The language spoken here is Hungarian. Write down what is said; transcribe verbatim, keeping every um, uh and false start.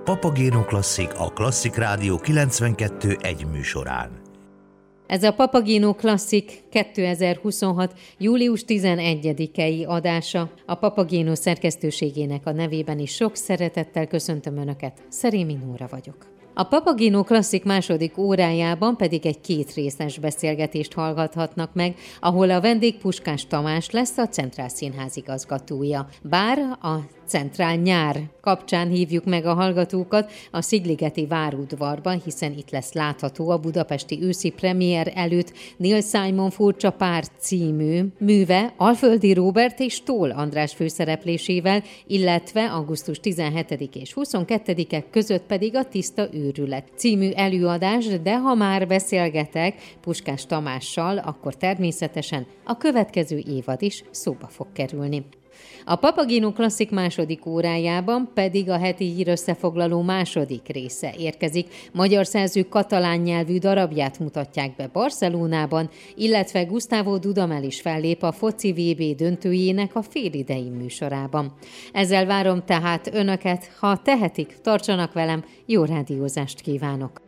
Papagéno Klasszik a Klasszik Rádió kilencvenkettő egy műsorán. Ez a Papagéno Klasszik kétezer-huszonhat. július tizenegyedikei adása. A Papagéno szerkesztőségének a nevében is sok szeretettel köszöntöm Önöket. Szerémi Nóra vagyok. A Papagéno Klasszik második órájában pedig egy kétrészes beszélgetést hallgathatnak meg, ahol a vendég Puskás Tamás lesz, a Centrál Színház igazgatója. Bár a Centrál nyár kapcsán hívjuk meg a hallgatókat a Szigligeti várudvarban, hiszen itt lesz látható a budapesti őszi premier előtt Neil Simon Furcsa pár című műve Alföldi Róbert és Tóth András főszereplésével, illetve augusztus tizenhetedike és huszonkettedike között pedig a Tiszta őrület című előadás, de ha már beszélgetek Puskás Tamással, akkor természetesen a következő évad is szóba fog kerülni. A Papagéno Klasszik második órájában pedig a heti hírösszefoglaló második része érkezik. Magyar szerző katalán nyelvű darabját mutatják be Barcelonában, illetve Gustavo Dudamel is fellép a foci vé bé döntőjének a félidei műsorában. Ezzel várom tehát Önöket, ha tehetik, tartsanak velem, jó rádiózást kívánok!